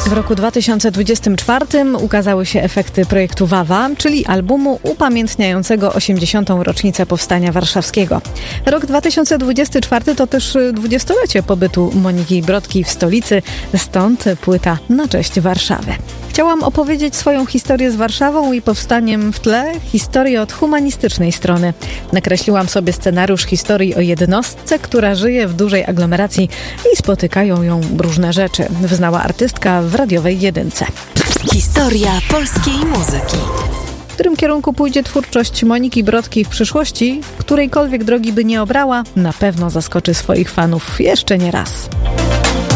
W roku 2024 ukazały się efekty projektu Wawa, czyli albumu upamiętniającego 80. rocznicę Powstania Warszawskiego. Rok 2024 to też 20-lecie pobytu Moniki Brodkiej w stolicy, stąd płyta na cześć Warszawy. Chciałam opowiedzieć swoją historię z Warszawą i powstaniem w tle, historię od humanistycznej strony. Nakreśliłam sobie scenariusz historii o jednostce, która żyje w dużej aglomeracji i spotykają ją różne rzeczy, wyznała artystka w radiowej Jedynce. Historia polskiej muzyki. W którym kierunku pójdzie twórczość Moniki Brodkiej w przyszłości, którejkolwiek drogi by nie obrała, na pewno zaskoczy swoich fanów jeszcze nie raz.